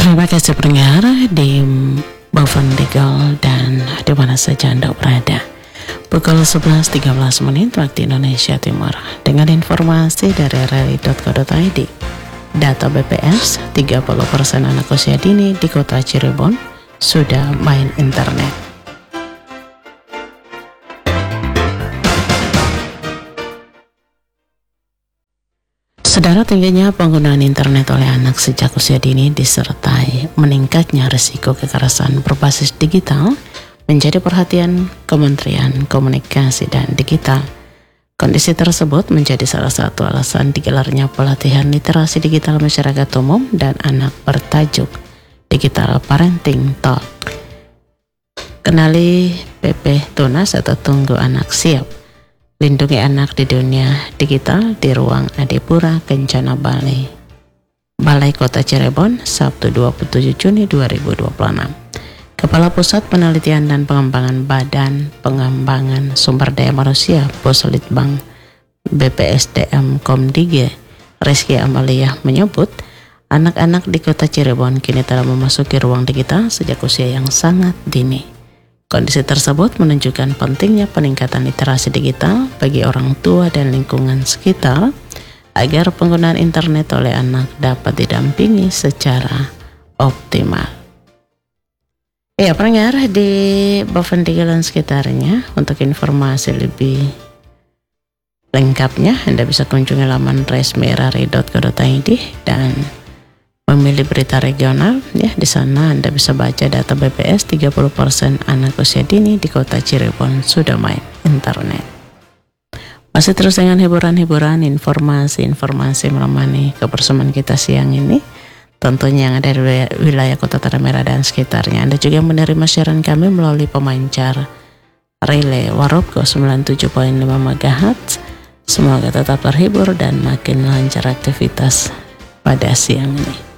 Terima kasih pendengar di Bovendigel dan di mana saja Anda berada. Pukul 11.13 menit waktu Indonesia Timur. Dengan informasi dari rri.co.id, data BPS 30% anak usia dini di kota Cirebon sudah main internet. Saudara, tingginya penggunaan internet oleh anak sejak usia dini disertai meningkatnya risiko kekerasan berbasis digital menjadi perhatian Kementerian Komunikasi dan Digital. Kondisi tersebut menjadi salah satu alasan digelarnya pelatihan literasi digital masyarakat umum dan anak bertajuk Digital Parenting Talk. Kenali PP Tunas atau Tunggu Anak Siap. Lindungi anak di dunia digital di ruang Adipura, Kencana, Balai Kota Cirebon, Sabtu 27 Juni 2026. Kepala Pusat Penelitian dan Pengembangan Badan Pengembangan Sumber Daya Manusia Puslitbang BPSDM Komdige, Rizky Amalia menyebut, anak-anak di Kota Cirebon kini telah memasuki ruang digital sejak usia yang sangat dini. Kondisi tersebut menunjukkan pentingnya peningkatan literasi digital bagi orang tua dan lingkungan sekitar agar penggunaan internet oleh anak dapat didampingi secara optimal. Ya, pendengar di Bovendigel dan sekitarnya, untuk informasi lebih lengkapnya Anda bisa kunjungi laman resmi rri.co.id dan memilih berita regional. Ya, di sana Anda bisa baca data BPS 30% anak usia dini di kota Cirebon sudah main internet. Masih terus dengan hiburan-hiburan, informasi-informasi menemani kebersamaan kita siang ini. Tentunya yang ada di wilayah Kota Tanah Merah dan sekitarnya. Anda juga menerima siaran kami melalui pemancar relay Warobko 97.5 MHz. Semoga tetap terhibur dan makin lancar aktivitas pada siang ini.